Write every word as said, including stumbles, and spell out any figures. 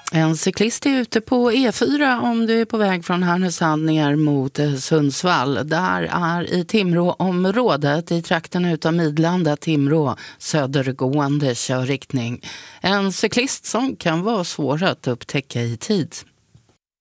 En cyklist är ute på E fyra om du är på väg från Härnösand ner mot Sundsvall. Där är i Timrå-området i trakten utav Midlanda, Timrå, södergående körriktning. En cyklist som kan vara svår att upptäcka i tid.